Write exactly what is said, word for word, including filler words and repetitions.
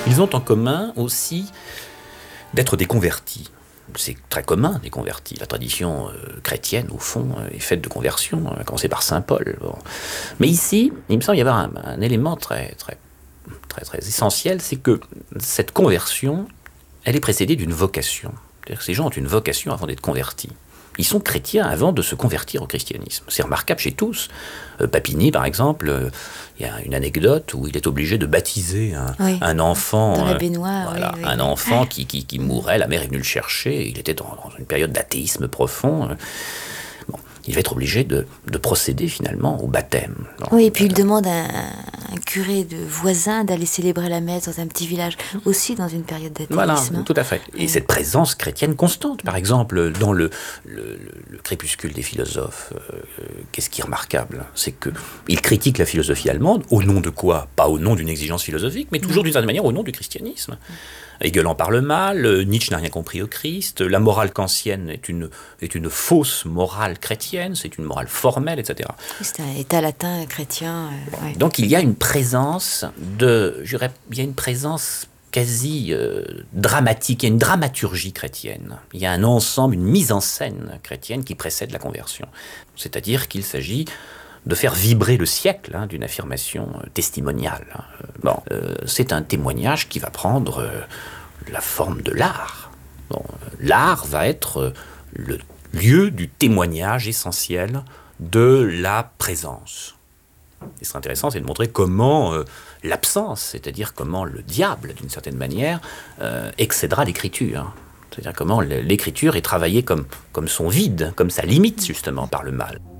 Ils ont en commun aussi d'être des convertis. C'est très commun, des convertis. La tradition euh, chrétienne, au fond, euh, est faite de conversions, à commencer par saint Paul. Bon. Mais ici, il me semble y avoir un, un élément très, très, très, très essentiel, c'est que cette conversion, elle est précédée d'une vocation. C'est-à-dire que ces gens ont une vocation avant d'être convertis. Ils sont chrétiens avant de se convertir au christianisme. C'est remarquable chez tous. Euh, Papini, par exemple, euh, il y a une anecdote où il est obligé de baptiser un, oui, un enfant, dans la euh, baignoire, voilà, oui, oui. un enfant qui, qui, qui mourait. La mère est venue le chercher. Il était dans, dans une période d'athéisme profond. Bon, il va être obligé de, de procéder finalement au baptême. Donc, oui, et puis euh, il demande à un, un curé de voisin d'aller célébrer la messe dans un petit village, aussi dans une période d'athéisme. Voilà, tout à fait. Et oui. cette présence chrétienne constante, par exemple, dans le, le, le, le crépuscule des philosophes, euh, qu'est-ce qui est remarquable? C'est qu'il critique la philosophie allemande, au nom de quoi? Pas au nom d'une exigence philosophique, mais toujours d'une certaine manière au nom du christianisme. Hegel en parle mal, Nietzsche n'a rien compris au Christ, la morale kantienne est une, est une fausse morale chrétienne, c'est une morale formelle, et cetera. C'est un état latin chrétien. Euh, ouais. Donc il y a une présence de, je dirais, il y a une présence quasi euh, dramatique, il y a une dramaturgie chrétienne, il y a un ensemble, une mise en scène chrétienne qui précède la conversion. C'est-à-dire qu'il s'agit de faire vibrer le siècle hein, d'une affirmation euh, testimoniale. Hein. Bon, euh, c'est un témoignage qui va prendre euh, la forme de l'art. Bon, l'art va être euh, le lieu du témoignage essentiel de la présence. Et ce qui est intéressant, c'est de montrer comment euh, l'absence, c'est-à-dire comment le diable, d'une certaine manière, euh, excédera l'écriture. Hein. C'est-à-dire comment l'écriture est travaillée comme, comme son vide, comme sa limite, justement, par le mal.